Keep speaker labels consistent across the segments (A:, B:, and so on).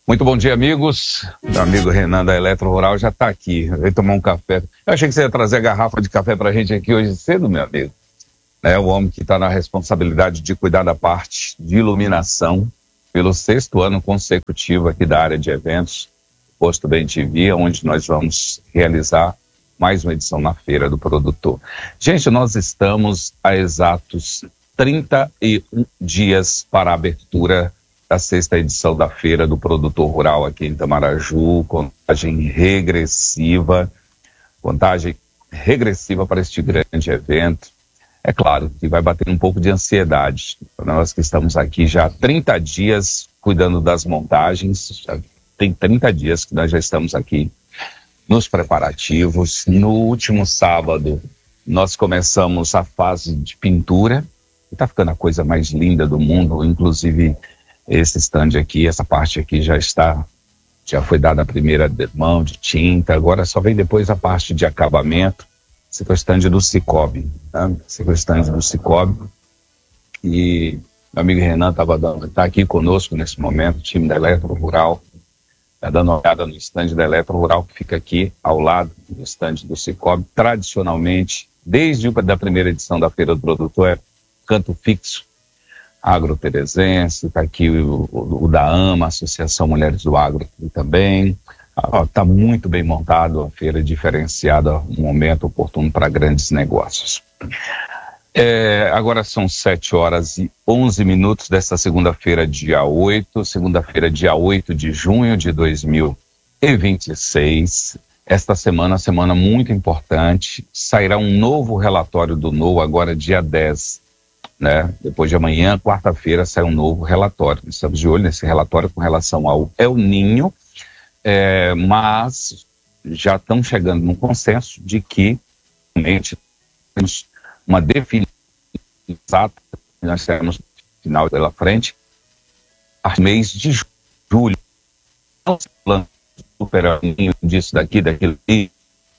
A: Muito bom dia, amigos. Meu amigo Renan da Eletro Rural já está aqui. Veio tomar um café. Eu achei que você ia trazer a garrafa de café para a gente aqui hoje cedo, meu amigo. É o homem que está na responsabilidade de cuidar da parte de iluminação pelo 6º ano consecutivo aqui da área de eventos, Posto Bem TV, onde nós vamos realizar mais uma edição na Feira do Produtor. Gente, nós estamos a exatos 31 dias para a abertura da 6ª edição da Feira do Produtor Rural aqui em Itamaraju, contagem regressiva para este grande evento. É claro que vai bater um pouco de ansiedade. Nós que estamos aqui já há 30 dias cuidando das montagens, já tem 30 dias que nós já estamos aqui nos preparativos. No último sábado, nós começamos a fase de pintura, e está ficando a coisa mais linda do mundo, inclusive esse stand aqui, essa parte aqui já foi dada a primeira mão de tinta, agora só vem depois a parte de acabamento. Esse foi o stand do Cicobi, tá? Esse foi o stand do Cicobi, e meu amigo Renan está aqui conosco nesse momento, o time da Eletro Rural, está dando uma olhada no stand da Eletro Rural, que fica aqui ao lado do stand do Cicobi. Tradicionalmente, desde a primeira edição da Feira do Produtor, é canto fixo, Agro-Terezense, está aqui o da AMA, Associação Mulheres do Agro aqui também. Está muito bem montado, a feira diferenciada, um momento oportuno para grandes negócios. Agora são 7h11 desta segunda-feira, dia 8, dia 8 de junho de 2026. Esta semana muito importante, sairá um novo relatório do NOAA agora dia 10, né? Depois de amanhã, quarta-feira, sai um novo relatório. Estamos de olho nesse relatório com relação ao El Niño, mas já estão chegando num consenso de que realmente temos uma definição exata, nós teremos no final pela frente, a mês de julho. Não se plano super El Niño disso daqui, daquilo ali,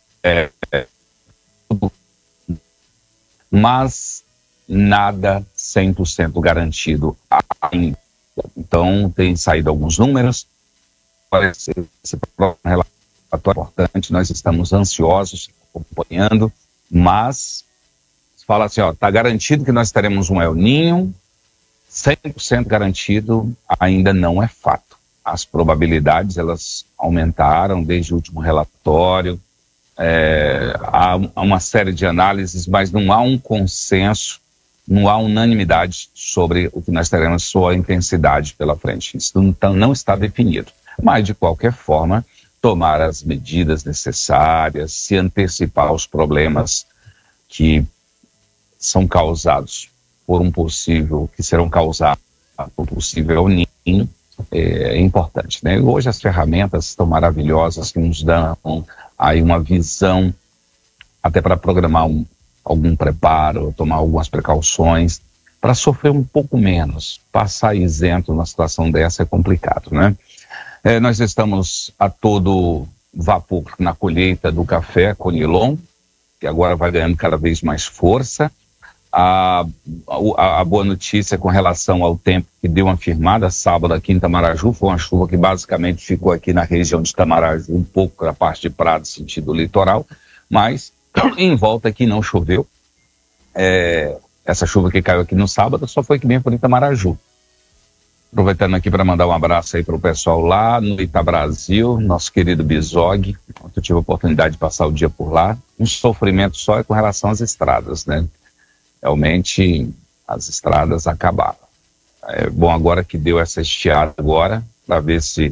A: mas nada 100% garantido ainda. Então, tem saído alguns números. Esse relatório importante, nós estamos ansiosos, acompanhando, mas fala assim, está garantido que nós teremos um El Niño, 100% garantido ainda não é fato. As probabilidades, elas aumentaram desde o último relatório, há uma série de análises, mas não há um consenso, não há unanimidade sobre o que nós teremos, sua intensidade pela frente. Isso não está definido. Mas, de qualquer forma, tomar as medidas necessárias, se antecipar aos problemas que são causados que serão causados por um possível El Niño, é importante, né? Hoje as ferramentas estão maravilhosas, que nos dão aí uma visão até para programar algum preparo, tomar algumas precauções, para sofrer um pouco menos. Passar isento numa situação dessa é complicado, né? Nós estamos a todo vapor na colheita do café Conilon, que agora vai ganhando cada vez mais força. A boa notícia com relação ao tempo que deu uma firmada sábado aqui em Itamaraju, foi uma chuva que basicamente ficou aqui na região de Itamaraju, um pouco na parte de Prado, sentido litoral, mas em volta aqui não choveu. Essa chuva que caiu aqui no sábado só foi que vem por Itamaraju. Aproveitando aqui para mandar um abraço aí para o pessoal lá no Itabrasil, nosso querido Bizog. Eu tive a oportunidade de passar o dia por lá. Um sofrimento só é com relação às estradas, né? Realmente as estradas acabaram. É bom agora que deu essa estiada agora, para ver se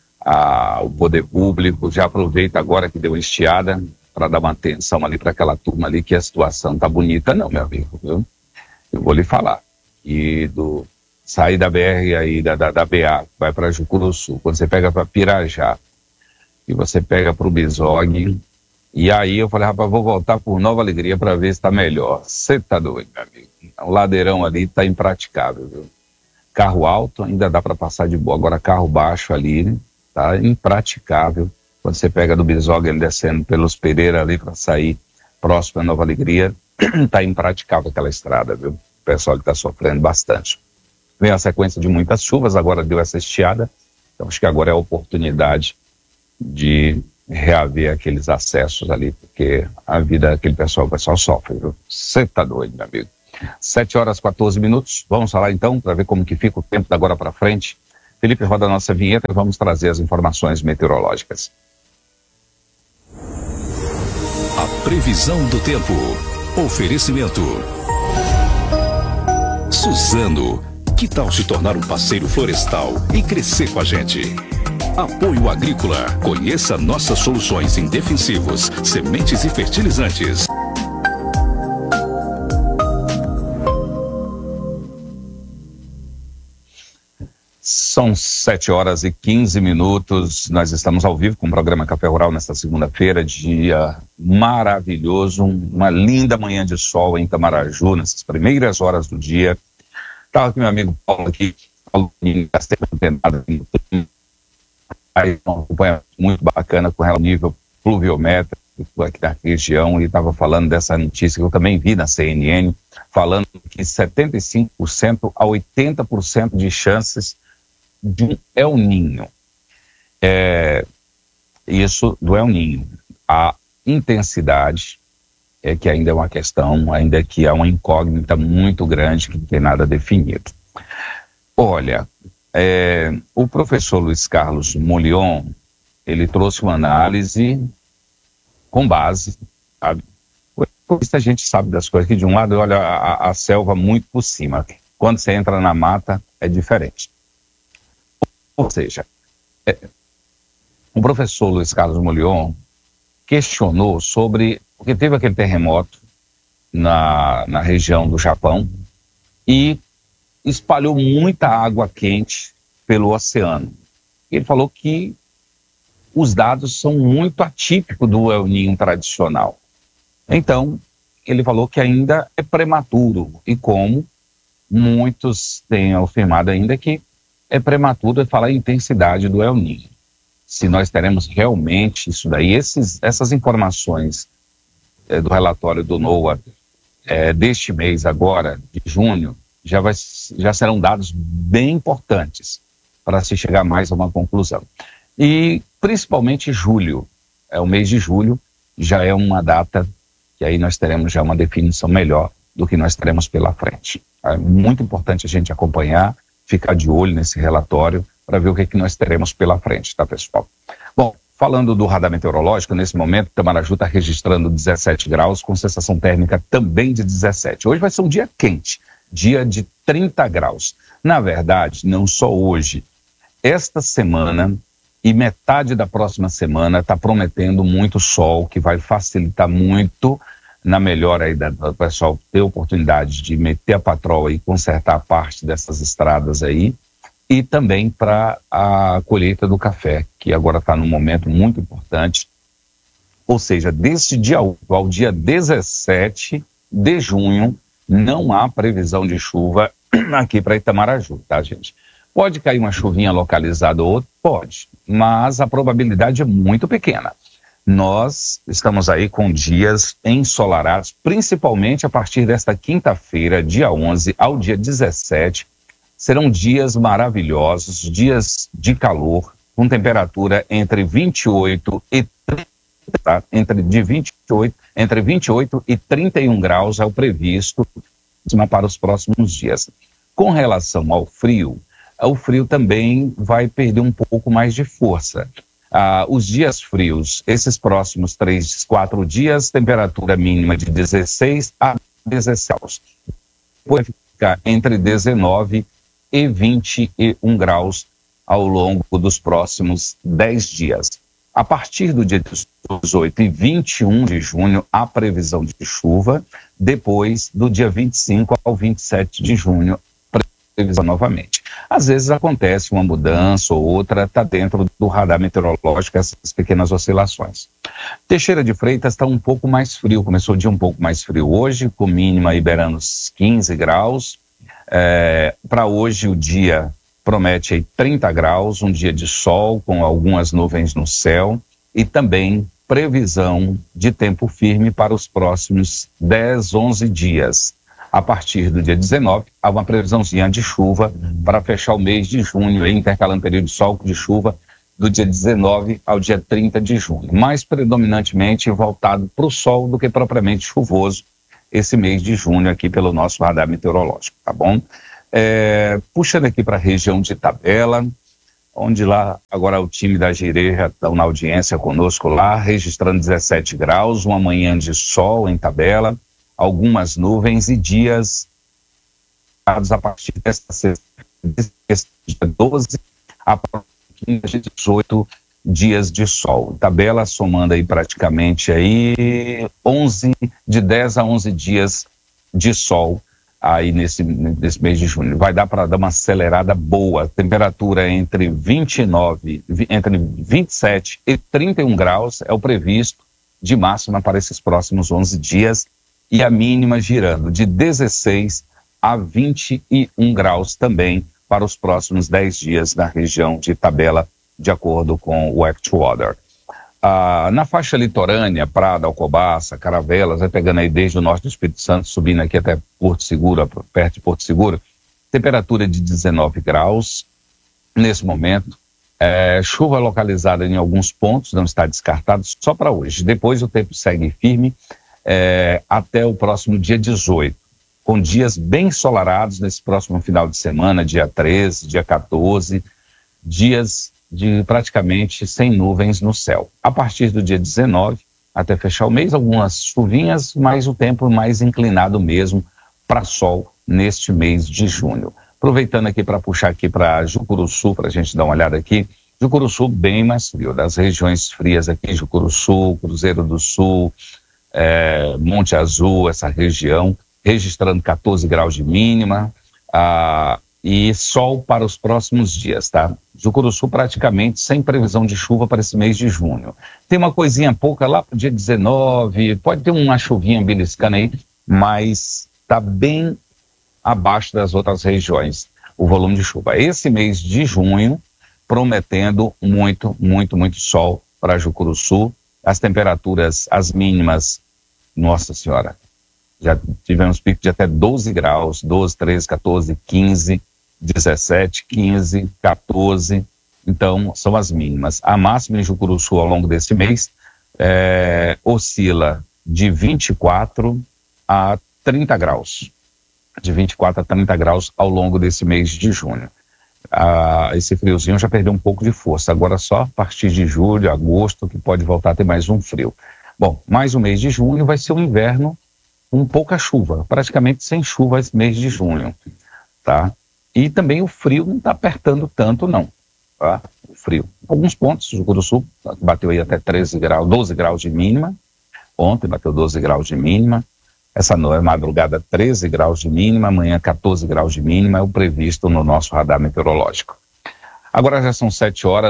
A: o poder público já aproveita agora que deu a estiada para dar uma atenção ali para aquela turma ali, que a situação tá bonita não, meu amigo, viu? Eu vou lhe falar. E sair da BR aí, da BA, vai para Jucuruçu, quando você pega para Pirajá, e você pega para o Bizog, e aí eu falei, rapaz, vou voltar por Nova Alegria para ver se está melhor. Você tá doido, meu amigo? O ladeirão ali está impraticável, viu? Carro alto ainda dá para passar de boa, agora carro baixo ali, tá impraticável. Quando você pega do Bizog, ele descendo pelos Pereira ali para sair próximo a Nova Alegria, tá impraticável aquela estrada, viu? O pessoal está sofrendo bastante. Vem a sequência de muitas chuvas, agora deu essa estiada, Então, acho que agora é a oportunidade de reaver aqueles acessos ali, porque a vida daquele pessoal, o pessoal sofre, viu? Você tá doido, meu amigo. 7h14. Vamos falar então, para ver como que fica o tempo da agora para frente. Felipe, roda a nossa vinheta e vamos trazer as informações meteorológicas.
B: A previsão do tempo. Oferecimento. Suzano. Que tal se tornar um parceiro florestal e crescer com a gente? Apoio Agrícola. Conheça nossas soluções em defensivos, sementes e fertilizantes.
A: São 7h15. Nós estamos ao vivo com o programa Café Rural nesta segunda-feira, dia maravilhoso, uma linda manhã de sol em Itamaraju, nessas primeiras horas do dia. Estava aqui meu amigo Paulo aqui, um acompanhamento muito bacana com relação ao nível pluviométrico aqui da região, e estava falando dessa notícia que eu também vi na CNN, falando que 75% a 80% de chances de um El Niño. Isso do El Niño. A intensidade é que ainda é uma questão, ainda que há uma incógnita muito grande que não tem nada definido. Olha, o professor Luiz Carlos Molion, ele trouxe uma análise com base, sabe? A gente sabe das coisas, que de um lado olha a selva muito por cima, quando você entra na mata é diferente. Ou seja, o professor Luiz Carlos Molion questionou sobre, porque teve aquele terremoto na região do Japão e espalhou muita água quente pelo oceano. Ele falou que os dados são muito atípicos do El Niño tradicional. Então, ele falou que ainda é prematuro, e como muitos têm afirmado ainda que é prematuro falar a intensidade do El Niño. Se nós teremos realmente isso daí, essas informações do relatório do NOAA deste mês agora, de junho, já serão dados bem importantes para se chegar mais a uma conclusão. E principalmente julho, o mês de julho, já é uma data que aí nós teremos já uma definição melhor do que nós teremos pela frente. É muito importante a gente acompanhar, ficar de olho nesse relatório para ver o que nós teremos pela frente, tá, pessoal? Bom, falando do radar meteorológico, nesse momento, Itamaraju está registrando 17 graus, com sensação térmica também de 17. Hoje vai ser um dia quente, dia de 30 graus. Na verdade, não só hoje, esta semana e metade da próxima semana está prometendo muito sol, que vai facilitar muito na melhora aí do pessoal ter oportunidade de meter a patroa e consertar parte dessas estradas aí, e também para a colheita do café, que agora está num momento muito importante. Ou seja, desse dia 8 ao dia 17 de junho, não há previsão de chuva aqui para Itamaraju, tá, gente? Pode cair uma chuvinha localizada ou outra? Pode, mas a probabilidade é muito pequena. Nós estamos aí com dias ensolarados, principalmente a partir desta quinta-feira, dia 11 ao dia 17, serão dias maravilhosos, dias de calor, com temperatura entre 28 e 30, tá? entre 28 e 31 graus é o previsto para os próximos dias. Com relação ao frio, o frio também vai perder um pouco mais de força. Os dias frios, esses próximos 3, 4 dias, temperatura mínima de 16 a 17 graus. Depois ficar entre 19 e 21 graus ao longo dos próximos 10 dias. A partir do dia 18 e 21 de junho, há previsão de chuva. Depois, do dia 25 ao 27 de junho, previsão novamente. Às vezes acontece uma mudança ou outra, está dentro do radar meteorológico, essas pequenas oscilações. Teixeira de Freitas está um pouco mais frio, começou o dia um pouco mais frio hoje, com mínima aí beirando os 15 graus. Para hoje o dia promete aí 30 graus, um dia de sol com algumas nuvens no céu e também previsão de tempo firme para os próximos 10, 11 dias. A partir do dia 19, há uma previsãozinha de chuva para fechar o mês de junho, intercalando período de sol de chuva, do dia 19 ao dia 30 de junho. Mais predominantemente voltado para o sol do que propriamente chuvoso esse mês de junho aqui pelo nosso radar meteorológico, tá bom? Puxando aqui para a região de Itabela, onde lá agora o time da Girê já estão na audiência conosco lá, registrando 17 graus, uma manhã de sol em Itabela, algumas nuvens e dias a partir desta sexta, dia 12 a partir de 18 dias de sol. Itabela somando aí praticamente aí de 10 a 11 dias de sol aí nesse mês de junho. Vai dar para dar uma acelerada boa, temperatura entre 27 e 31 graus é o previsto de máxima para esses próximos 11 dias e a mínima girando de 16 a 21 graus também para os próximos 10 dias na região de Itabela, de acordo com o ActWeather. Na faixa litorânea, Prada, Alcobaça, Caravelas, vai pegando aí desde o norte do Espírito Santo, subindo aqui até Porto Seguro, perto de Porto Seguro, temperatura de 19 graus nesse momento, chuva localizada em alguns pontos, não está descartado, só para hoje. Depois o tempo segue firme até o próximo dia 18, com dias bem ensolarados nesse próximo final de semana, dia 13, dia 14, dias de praticamente sem nuvens no céu. A partir do dia 19, até fechar o mês, algumas chuvinhas, mas o tempo mais inclinado mesmo para sol neste mês de junho. Aproveitando aqui para puxar aqui para Jucuruçu, para a gente dar uma olhada aqui, Jucuruçu bem mais frio, das regiões frias aqui, Jucuruçu, Cruzeiro do Sul, Monte Azul, essa região, registrando 14 graus de mínima, e sol para os próximos dias, tá? Jucuruçu praticamente sem previsão de chuva para esse mês de junho. Tem uma coisinha pouca lá para o dia 19, pode ter uma chuvinha beliscando aí, mas está bem abaixo das outras regiões o volume de chuva. Esse mês de junho prometendo muito, muito, muito sol para Jucuruçu. As temperaturas, as mínimas, nossa senhora, já tivemos pico de até 12 graus, 12, 13, 14, 15, 17, 15, 14, então são as mínimas. A máxima em Jucuruçu ao longo desse mês oscila de 24 a 30 graus, de 24 a 30 graus ao longo desse mês de junho. Esse friozinho já perdeu um pouco de força, agora só a partir de julho, agosto, que pode voltar a ter mais um frio. Bom, mais um mês de junho vai ser um inverno com pouca chuva, praticamente sem chuva esse mês de junho, tá? E também o frio não está apertando tanto, não, tá? O frio. Alguns pontos, o Jucuruçu bateu aí até 13 graus, 12 graus de mínima, ontem bateu 12 graus de mínima, essa noite, madrugada, 13 graus de mínima, amanhã 14 graus de mínima, é o previsto no nosso radar meteorológico. Agora já são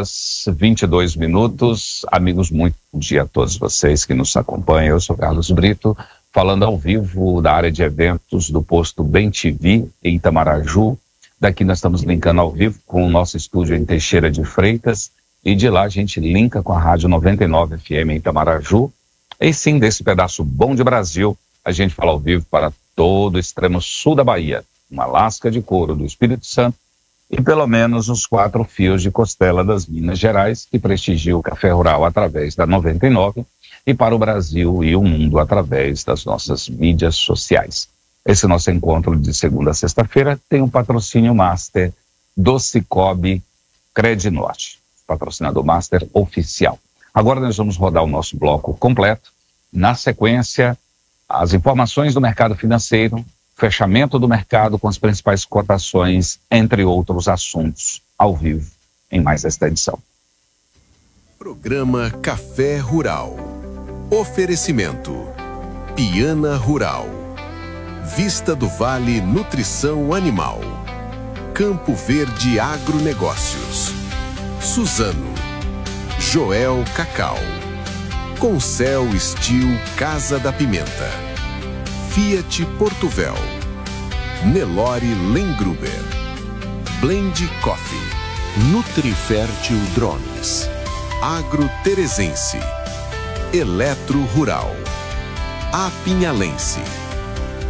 A: 7h22. Amigos, muito bom dia a todos vocês que nos acompanham. Eu sou Carlos Brito, falando ao vivo da área de eventos do posto Bem TV em Itamaraju. Daqui nós estamos linkando ao vivo com o nosso estúdio em Teixeira de Freitas, e de lá a gente linka com a Rádio 99 FM em Itamaraju. E sim, desse pedaço bom de Brasil, a gente fala ao vivo para todo o extremo sul da Bahia, uma lasca de couro do Espírito Santo e pelo menos os 4 fios de costela das Minas Gerais, que prestigia o Café Rural através da 99 e para o Brasil e o mundo através das nossas mídias sociais. Esse nosso encontro de segunda a sexta-feira tem um patrocínio master do Cicobi Credinorte, patrocinador master oficial. Agora nós vamos rodar o nosso bloco completo. Na sequência, as informações do mercado financeiro, fechamento do mercado com as principais cotações, entre outros assuntos, ao vivo, em mais esta edição.
B: Programa Café Rural. Oferecimento Piana Rural. Vista do Vale Nutrição Animal. Campo Verde Agronegócios. Suzano. Joel Cacau. Concel Steel Casa da Pimenta. Fiat Portuvel. Nelore Lengruber. Blend Coffee. Nutrifértil Drones. Agro Teresense. Eletro Rural. Apinhalense.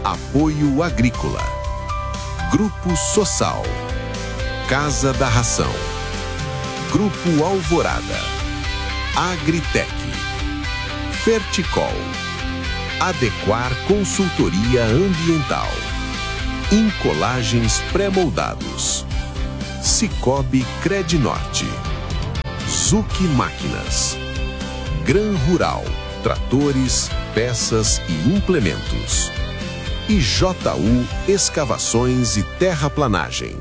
C: Apoio Agrícola. Grupo Sossal. Casa da Ração. Grupo Alvorada. Agritec. Ferticol. Adequar Consultoria Ambiental. Incolagens Pré-moldados. Cicobi Credinorte. Zuc Máquinas. Gran Rural. Tratores, peças e implementos. E JU Escavações e Terraplanagem.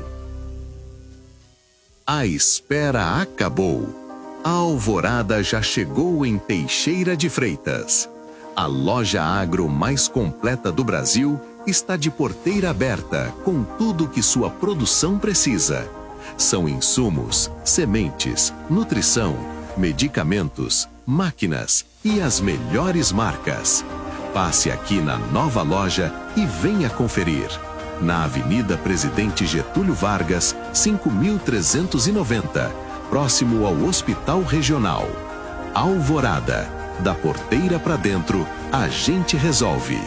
C: A espera acabou. A Alvorada já chegou em Teixeira de Freitas. A loja agro mais completa do Brasil está de porteira aberta com tudo que sua produção precisa. São insumos, sementes, nutrição, medicamentos, máquinas e as melhores marcas. Passe aqui na nova loja e venha conferir. Na Avenida Presidente Getúlio Vargas, 5.390, próximo ao Hospital Regional. Alvorada, da porteira para dentro, a gente resolve.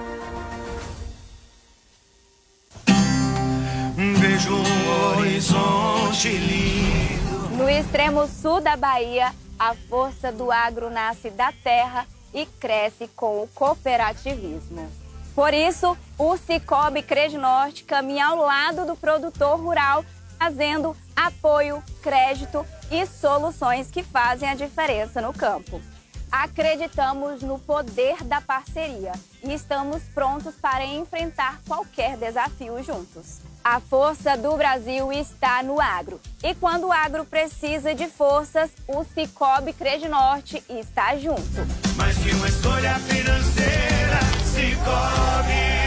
D: Vejo um horizonte lindo.
E: No extremo sul da Bahia, a força do agro nasce da terra e cresce com o cooperativismo. Por isso, o Cicobi Credinorte caminha ao lado do produtor rural, trazendo apoio, crédito e soluções que fazem a diferença no campo. Acreditamos no poder da parceria e estamos prontos para enfrentar qualquer desafio juntos. A força do Brasil está no agro. E quando o agro precisa de forças, o Cicobi Credinorte está junto.
D: Mais que uma escolha financeira, Cicobi.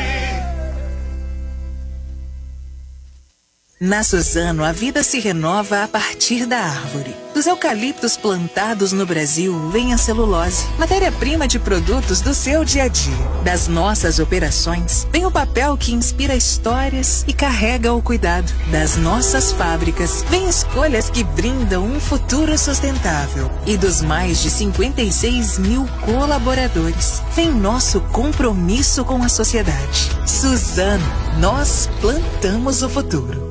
F: Na Suzano, a vida se renova a partir da árvore. Dos eucaliptos plantados no Brasil vem a celulose, matéria-prima de produtos do seu dia a dia. Das nossas operações vem o papel que inspira histórias e carrega o cuidado. Das nossas fábricas vem escolhas que brindam um futuro sustentável. E dos mais de 56 mil colaboradores vem nosso compromisso com a sociedade. Suzano, nós plantamos o futuro.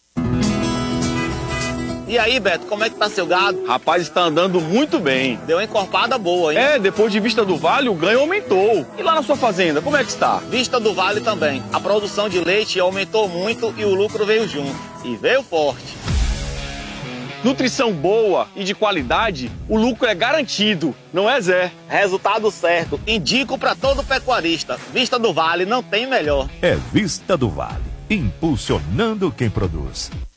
G: E aí, Beto, como é que tá seu gado?
H: Rapaz, está andando muito bem.
G: Deu uma encorpada boa, hein?
H: É, depois de Vista do Vale, o ganho aumentou. E lá na sua fazenda, como é que está?
G: Vista do Vale também. A produção de leite aumentou muito e o lucro veio junto. E veio forte.
H: Nutrição boa e de qualidade, o lucro é garantido, não é, Zé?
G: Resultado certo. Indico para todo pecuarista. Vista do Vale não tem melhor.
I: É Vista do Vale, impulsionando quem produz.